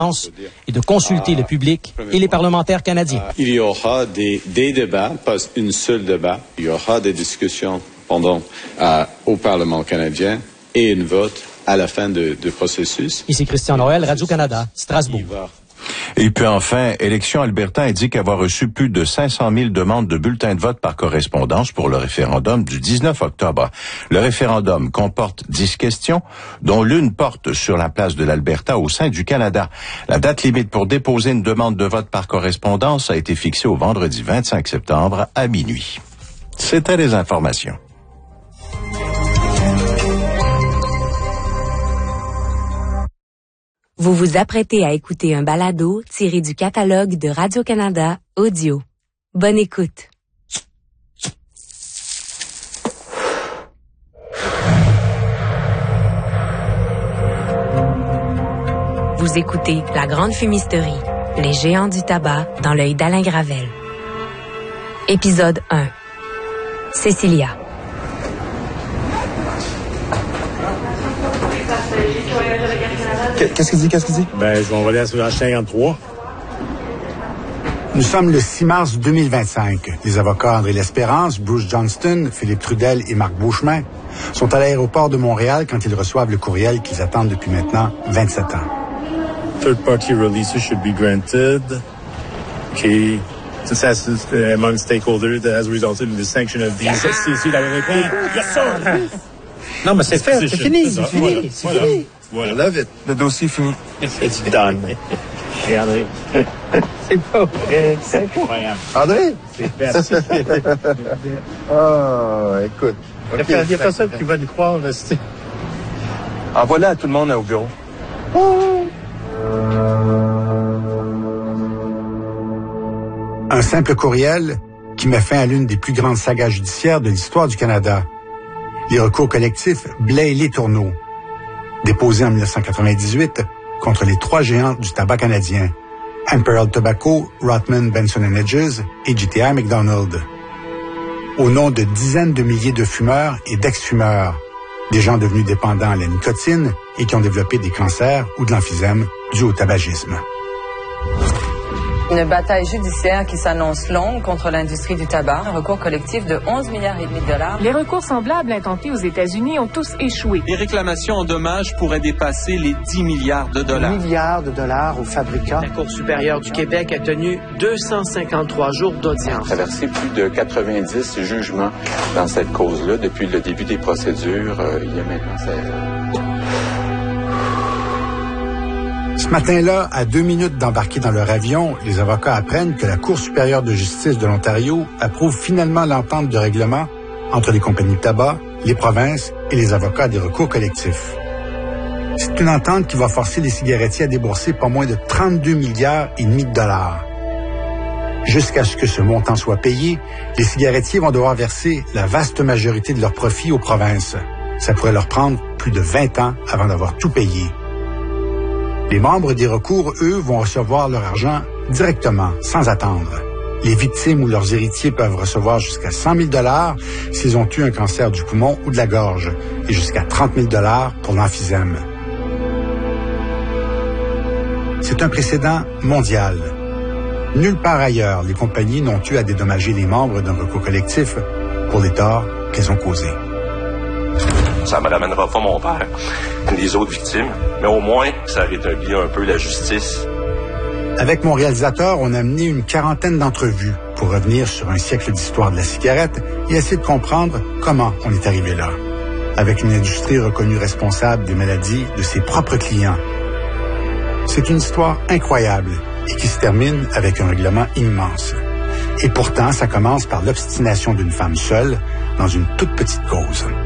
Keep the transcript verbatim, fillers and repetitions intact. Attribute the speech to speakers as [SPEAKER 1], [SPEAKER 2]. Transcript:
[SPEAKER 1] et de consulter le public et les parlementaires canadiens.
[SPEAKER 2] Il y aura des, des débats, pas une seule débat. Il y aura des discussions pendant euh, au Parlement canadien et un vote à la fin du processus.
[SPEAKER 1] Ici Christian Noël, Radio-Canada, Strasbourg.
[SPEAKER 3] Et puis enfin, Élections Alberta indique avoir reçu plus de cinq cent mille demandes de bulletins de vote par correspondance pour le référendum du dix-neuf octobre. Le référendum comporte dix questions, dont l'une porte sur la place de l'Alberta au sein du Canada. La date limite pour déposer une demande de vote par correspondance a été fixée au vendredi vingt-cinq septembre à minuit. C'était les informations.
[SPEAKER 4] Vous vous apprêtez à écouter un balado tiré du catalogue de Radio-Canada Audio. Bonne écoute. Vous écoutez La Grande Fumisterie, les géants du tabac dans l'œil d'Alain Gravel. Épisode un. Cécilia.
[SPEAKER 5] Qu'est-ce qu'il dit? Qu'est-ce qu'il dit?
[SPEAKER 6] Ben, je vais envoyer sur la cinquante-trois.
[SPEAKER 5] Nous sommes le six mars deux mille vingt-cinq. Les avocats André L'Espérance, Bruce Johnston, Philippe Trudel et Marc Beauchemin sont à l'aéroport de Montréal quand ils reçoivent le courriel qu'ils attendent depuis maintenant vingt-sept ans.
[SPEAKER 6] Third-party releases should be granted. Okay. Consensus uh, among stakeholders that has resulted in the sanction of these. C'est ici la réponse. Yes, sir!
[SPEAKER 7] Non, mais c'est fait, c'est fini, c'est fini, c'est
[SPEAKER 6] voilà.
[SPEAKER 7] fini.
[SPEAKER 6] Voilà.
[SPEAKER 5] I love it. Le dossier fini.
[SPEAKER 6] It's done. Regardez.
[SPEAKER 7] C'est pas vrai, c'est incroyable.
[SPEAKER 5] André?
[SPEAKER 6] C'est fait.
[SPEAKER 5] Ah, écoute.
[SPEAKER 6] Il n'y a, a personne qui va nous croire, là, c'est...
[SPEAKER 5] Envoie-la à tout le monde au bureau. Un simple courriel qui met fin à l'une des plus grandes sagas judiciaires de l'histoire du Canada. Les recours collectifs Blais-Les-Tourneau, déposés en dix-neuf cent quatre-vingt-dix-huit contre les trois géants du tabac canadien, Imperial Tobacco, Rothman, Benson and Hedges et J T I McDonald. Au nom de dizaines de milliers de fumeurs et d'ex-fumeurs, des gens devenus dépendants à la nicotine et qui ont développé des cancers ou de l'emphysème dû au tabagisme.
[SPEAKER 8] Une bataille judiciaire qui s'annonce longue contre l'industrie du tabac. Un recours collectif de onze milliards et demi de dollars.
[SPEAKER 9] Les recours semblables intentés aux États-Unis ont tous échoué.
[SPEAKER 10] Les réclamations en dommages pourraient dépasser les dix milliards de dollars.
[SPEAKER 11] Milliards de dollars aux fabricants.
[SPEAKER 12] La Cour supérieure du Québec a tenu deux cent cinquante-trois jours d'audience.
[SPEAKER 2] On a traversé plus de quatre-vingt-dix jugements dans cette cause-là depuis le début des procédures. Euh, il y a maintenant seize ans.
[SPEAKER 5] Ce matin-là, à deux minutes d'embarquer dans leur avion, les avocats apprennent que la Cour supérieure de justice de l'Ontario approuve finalement l'entente de règlement entre les compagnies de tabac, les provinces et les avocats des recours collectifs. C'est une entente qui va forcer les cigarettiers à débourser pas moins de trente-deux milliards et demi de dollars. Jusqu'à ce que ce montant soit payé, les cigarettiers vont devoir verser la vaste majorité de leurs profits aux provinces. Ça pourrait leur prendre plus de vingt ans avant d'avoir tout payé. Les membres des recours, eux, vont recevoir leur argent directement, sans attendre. Les victimes ou leurs héritiers peuvent recevoir jusqu'à cent mille dollars s'ils ont eu un cancer du poumon ou de la gorge, et jusqu'à trente mille dollars pour l'emphysème. C'est un précédent mondial. Nulle part ailleurs, les compagnies n'ont eu à dédommager les membres d'un recours collectif pour les torts qu'elles ont causés.
[SPEAKER 13] Ça ne me ramènera pas mon père, les autres victimes, mais au moins, ça rétablit un peu la justice.
[SPEAKER 5] Avec mon réalisateur, on a mené une quarantaine d'entrevues pour revenir sur un siècle d'histoire de la cigarette et essayer de comprendre comment on est arrivé là. Avec une industrie reconnue responsable des maladies de ses propres clients. C'est une histoire incroyable et qui se termine avec un règlement immense. Et pourtant, ça commence par l'obstination d'une femme seule dans une toute petite cause.